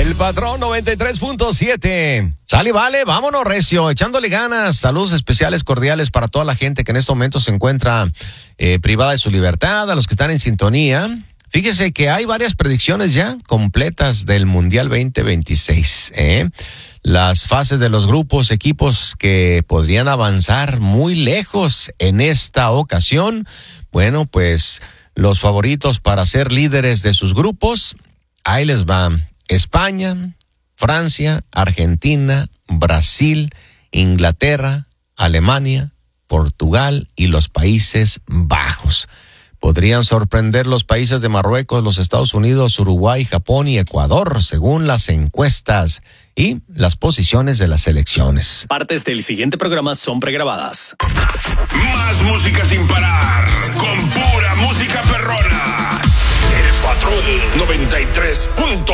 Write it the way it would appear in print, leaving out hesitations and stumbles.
El patrón 93.7. Sale, vale, vámonos, recio, echándole ganas. Saludos especiales, cordiales para toda la gente que en este momento se encuentra privada de su libertad, a los que están en sintonía. Fíjese que hay varias predicciones ya completas del Mundial 2026. Las fases de los grupos, equipos que podrían avanzar muy lejos en esta ocasión. Bueno, pues los favoritos para ser líderes de sus grupos, ahí les va: España, Francia, Argentina, Brasil, Inglaterra, Alemania, Portugal y los Países Bajos. Podrían sorprender los países de Marruecos, los Estados Unidos, Uruguay, Japón y Ecuador, según las encuestas y las posiciones de las selecciones. Partes del siguiente programa son pregrabadas. Más música sin parar, con pura música perrona. El patrón 93.7.